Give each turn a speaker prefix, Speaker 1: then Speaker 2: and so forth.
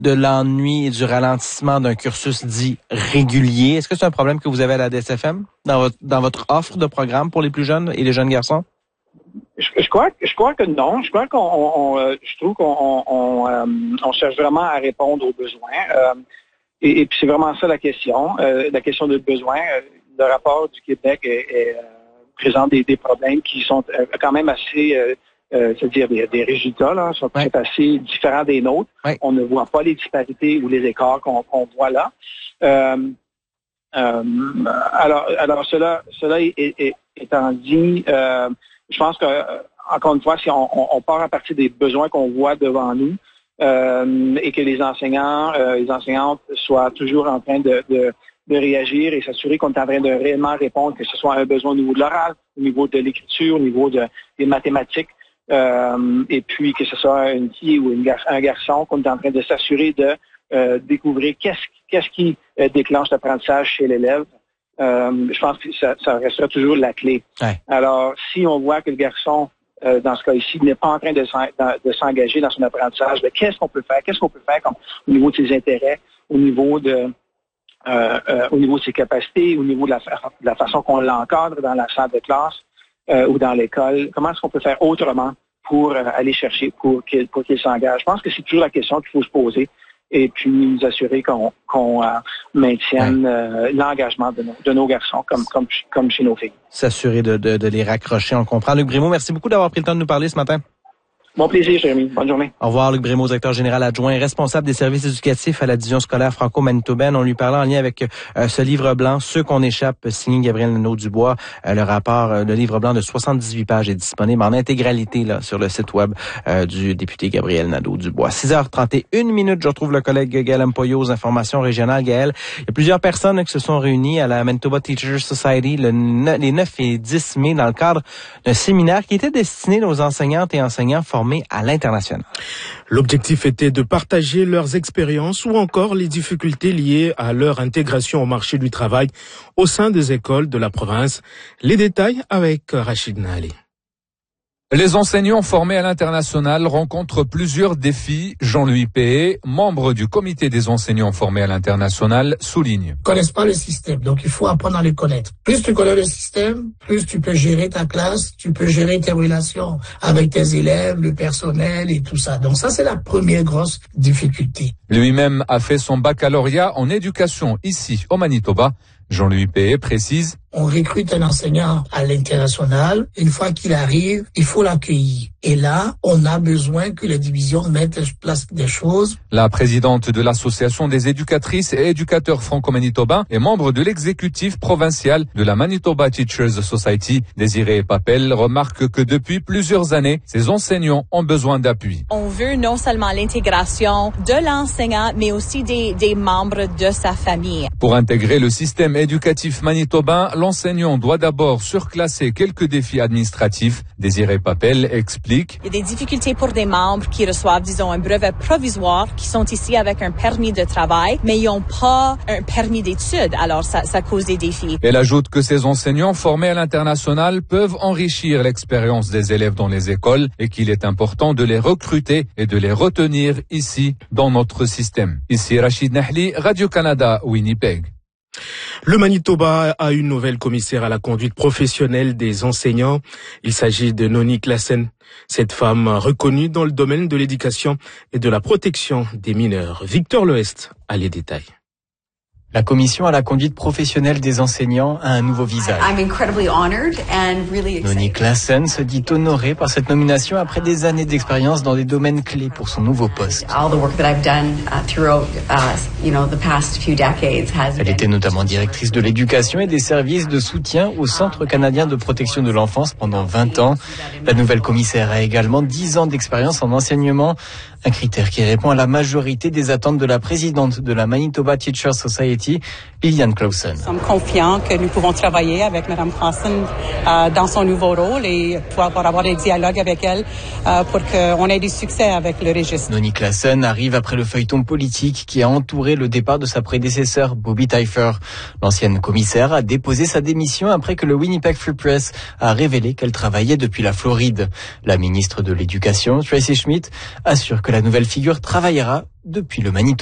Speaker 1: de l'ennui et du ralentissement d'un cursus dit régulier. Est-ce que c'est un problème que vous avez à la DSFM dans votre offre de programme pour les plus jeunes et les jeunes garçons?
Speaker 2: Je crois que non. Je crois je trouve qu'on cherche vraiment à répondre aux besoins. Et puis c'est vraiment ça la question de besoin. Le rapport du Québec présente des problèmes qui sont quand même assez, c'est-à-dire des résultats là, sont peut-être assez différents des nôtres. Oui. On ne voit pas les disparités ou les écarts qu'on voit là. Alors cela étant dit, je pense que encore une fois, si on part à partir des besoins qu'on voit devant nous et que les enseignants, les enseignantes soient toujours en train de réagir et s'assurer qu'on est en train de réellement répondre, que ce soit un besoin au niveau de l'oral, au niveau de l'écriture, au niveau des mathématiques, et puis que ce soit une fille ou un garçon, qu'on est en train de s'assurer de découvrir qu'est-ce qui déclenche l'apprentissage chez l'élève. Je pense que ça restera toujours la clé. Ouais. Alors, si on voit que le garçon, dans ce cas ici, n'est pas en train de s'engager dans son apprentissage, qu'est-ce qu'on peut faire? Qu'est-ce qu'on peut faire au niveau de ses intérêts, au niveau de ses capacités, au niveau de la façon qu'on l'encadre dans la salle de classe ou dans l'école? Comment est-ce qu'on peut faire autrement pour aller chercher, pour qu'il s'engage? Je pense que c'est toujours la question qu'il faut se poser. Et puis nous assurer qu'on maintienne l'engagement de nos garçons comme chez nos filles.
Speaker 1: S'assurer de les raccrocher, on comprend. Luc Brémaud, merci beaucoup d'avoir pris le temps de nous parler ce matin.
Speaker 2: Mon plaisir, Jérémy. Bonne journée.
Speaker 1: Au revoir, Luc Brémaud, directeur général adjoint, responsable des services éducatifs à la division scolaire franco-manitobaine. On lui parlait en lien avec ce livre blanc, Ceux qu'on échappe, signé Gabriel Nadeau-Dubois. Le livre blanc de 78 pages est disponible en intégralité là sur le site web du député Gabriel Nadeau-Dubois. 6h31, je retrouve le collègue Gaël Mpoyo aux informations régionales. Gaël, il y a plusieurs personnes qui se sont réunies à la Manitoba Teachers Society les 9 et 10 mai dans le cadre d'un séminaire qui était destiné aux enseignantes et enseignants formés à l'international.
Speaker 3: L'objectif était de partager leurs expériences ou encore les difficultés liées à leur intégration au marché du travail au sein des écoles de la province. Les détails avec Rachid Nali.
Speaker 4: Les enseignants formés à l'international rencontrent plusieurs défis. Jean-Louis Péé, membre du comité des enseignants formés à l'international, souligne.
Speaker 5: Ils connaissent pas le système, donc il faut apprendre à les connaître. Plus tu connais le système, plus tu peux gérer ta classe, tu peux gérer tes relations avec tes élèves, le personnel et tout ça. Donc ça, c'est la première grosse difficulté.
Speaker 4: Lui-même a fait son baccalauréat en éducation ici, au Manitoba. Jean-Louis Péé précise.
Speaker 5: On recrute un enseignant à l'international. Une fois qu'il arrive, il faut l'accueillir. Et là, on a besoin que les divisions mettent en place des choses.
Speaker 4: La présidente de l'Association des éducatrices et éducateurs franco-manitobains et membre de l'exécutif provincial de la Manitoba Teachers Society, Désirée Papel, remarque que depuis plusieurs années, ces enseignants ont besoin d'appui.
Speaker 6: On veut non seulement l'intégration de l'enseignant, mais aussi des membres de sa famille.
Speaker 4: Pour intégrer le système éducatif manitobain, l'enseignant doit d'abord surclasser quelques défis administratifs. Désirée Papel explique.
Speaker 6: Il y a des difficultés pour des membres qui reçoivent, disons, un brevet provisoire, qui sont ici avec un permis de travail, mais ils n'ont pas un permis d'études. Alors, ça cause des défis.
Speaker 4: Elle ajoute que ces enseignants formés à l'international peuvent enrichir l'expérience des élèves dans les écoles et qu'il est important de les recruter et de les retenir ici, dans notre système. Ici, Rachid Nahli, Radio-Canada, Winnipeg.
Speaker 3: Le Manitoba a une nouvelle commissaire à la conduite professionnelle des enseignants. Il s'agit de Noni Klassen. Cette femme reconnue dans le domaine de l'éducation et de la protection des mineurs. Victor Loest a les détails.
Speaker 7: La commission à la conduite professionnelle des enseignants a un nouveau visage. Noni Klassen se dit honorée par cette nomination après des années d'expérience dans des domaines clés pour son nouveau poste. Elle était notamment directrice de l'éducation et des services de soutien au Centre canadien de protection de l'enfance pendant 20 ans. La nouvelle commissaire a également 10 ans d'expérience en enseignement, un critère qui répond à la majorité des attentes de la présidente de la Manitoba Teachers Society, Liliane Clausen.
Speaker 8: Nous sommes confiants que nous pouvons travailler avec Mme Clausen dans son nouveau rôle et pouvoir avoir des dialogues avec elle pour qu'on ait du succès avec le registre.
Speaker 7: Noni Klassen arrive après le feuilleton politique qui a entouré le départ de sa prédécesseur, Bobby Taifer. L'ancienne commissaire a déposé sa démission après que le Winnipeg Free Press a révélé qu'elle travaillait depuis la Floride. La ministre de l'Éducation, Tracy Schmidt, assure que que la nouvelle figure travaillera depuis le Manitoba.